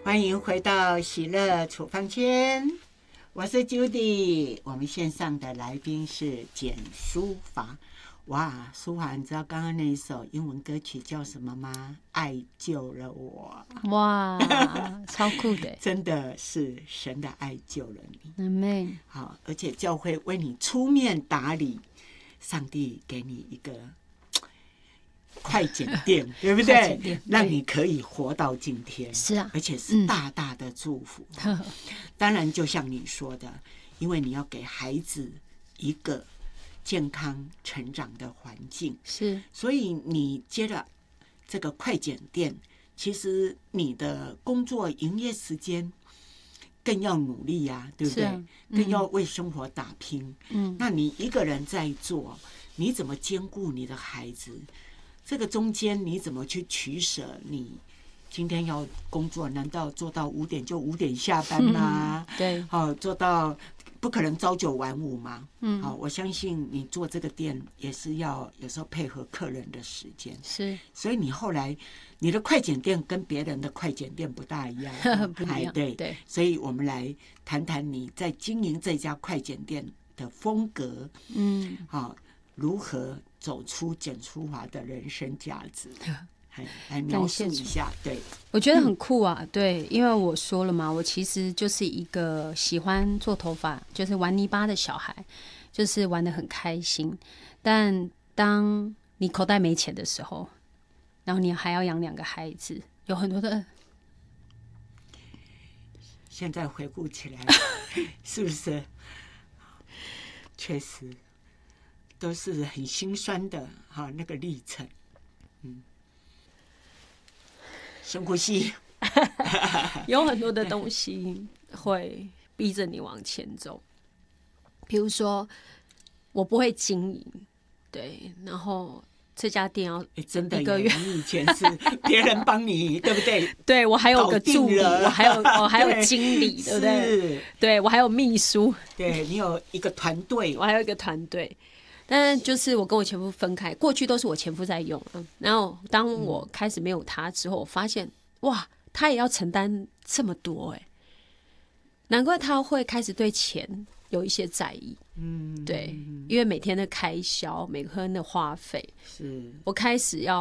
欢迎回到喜乐处方间，我是 Judy。我们线上的来宾是简书法。哇，书法，你知道刚刚那一首英文歌曲叫什么吗？爱救了我。 哇，超酷的！ 真的是神的爱救了你。 Amen。 好，而且教会为你出面打理，上帝给你一个快剪店，对不对？让你可以活到今天。 是啊， 而且是大大的祝福。当然，就像你说的，因为你要给孩子一个健康成长的环境， 是， 所以你接了这个快剪店，其实你的工作营业时间更要努力呀、对不对？更要为生活打拼。那你一个人在做，你怎么兼顾你的孩子？这个中间你怎么去取舍？你今天要工作，难道做到5点就5点下班吗？ 对， 好，做到不可能朝9晚5嘛。好，我相信你做这个店也是要有时候配合客人的时间。 是， 所以你后来你的快剪店跟别人的快剪店不大一样。 不一样。 对，所以我们来谈谈你在经营这家快剪店的风格。好，如何走出简书法的人生价值？来描述一下。对， 我觉得很酷啊。对，因为我说了嘛，我其实就是一个喜欢做头发，就是玩泥巴的小孩，就是玩得很开心。但当你口袋没钱的时候，然后你还要养2个孩子，有很多的。 现在回顾起来，是不是？确实都是很心酸的那个历程。深呼吸。 有很多的东西会逼着你往前走，比如说我不会经营，对，然后这家店要真的 1个月， 你以前是别人帮你，对不对？ 对，我还有个助理，我还有经理，对不对？对，我还有秘书， 对，你有一个团队， 我还有一个团队。但是就是我跟我前夫分开，过去都是我前夫在用，然后当我开始没有他之后，我发现哇，他也要承担这么多难怪他会开始对钱有一些在意。对，因为每天的开销，每天的花费， 是我开始要